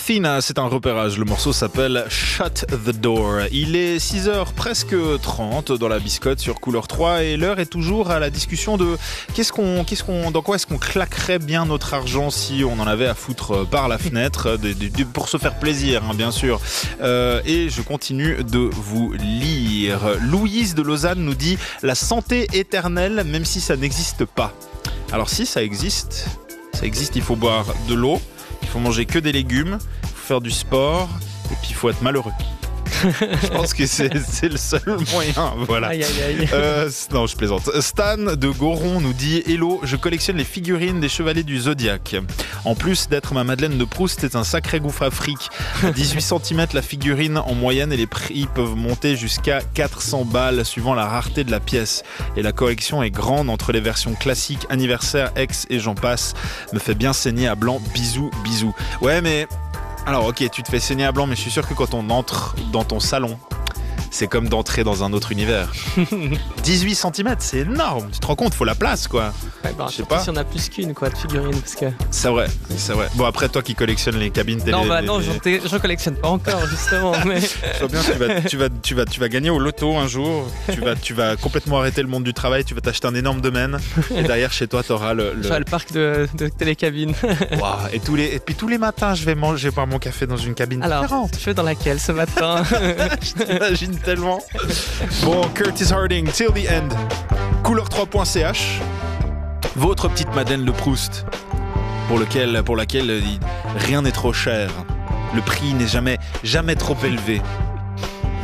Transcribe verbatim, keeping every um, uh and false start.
Athena, c'est un repérage. Le morceau s'appelle Shut the Door. Il est six heures presque trente dans la biscotte sur Couleur trois et l'heure est toujours à la discussion de qu'est-ce qu'on, qu'est-ce qu'on, dans quoi est-ce qu'on claquerait bien notre argent si on en avait à foutre par la fenêtre, de, de, de, pour se faire plaisir, hein, bien sûr. Euh, et je continue de vous lire. Louise de Lausanne nous dit la santé éternelle, même si ça n'existe pas. Alors si ça existe, ça existe. Il faut boire de l'eau. Il faut manger que des légumes, il faut faire du sport et puis il faut être malheureux. Je pense que c'est, c'est le seul moyen. Voilà. Aïe, aïe, aïe. Euh, non, je plaisante. Stan de Goron nous dit Hello, je collectionne les figurines des chevaliers du Zodiac. En plus d'être ma Madeleine de Proust, c'est un sacré gouffre à fric. dix-huit centimètres la figurine en moyenne et les prix peuvent monter jusqu'à quatre cents balles suivant la rareté de la pièce. Et la collection est grande entre les versions classiques, anniversaire, ex et j'en passe. Me fait bien saigner à blanc. Bisous, bisous. Ouais, mais. Alors ok, tu te fais saigner à blanc, mais je suis sûr que quand on entre dans ton salon, c'est comme d'entrer dans un autre univers. dix-huit centimètres, c'est énorme. Tu te rends compte, faut la place, quoi. Ouais, bah, je sais pas. Si on a plus qu'une, quoi, de figurines, parce que. C'est vrai, c'est vrai. Bon, après, toi qui collectionnes les cabines télé. Non, bah les, non, les... je, je collectionne pas encore, justement. Mais... Je vois bien, tu vas, tu vas, tu vas, tu vas gagner au loto un jour. Tu vas, tu vas complètement arrêter le monde du travail. Tu vas t'acheter un énorme domaine. Et derrière, chez toi, t'auras le. le... le parc de, de télécabines. Wow. Et tous les, et puis tous les matins, je vais manger, je vais boire mon café dans une cabine Alors, différente. tu fais dans laquelle ce matin? Je t'imagine tellement. Bon, Curtis Harding, Till the End, couleur trois point c h, votre petite Madeleine de Proust, pour, lequel, pour laquelle rien n'est trop cher, le prix n'est jamais, jamais trop élevé.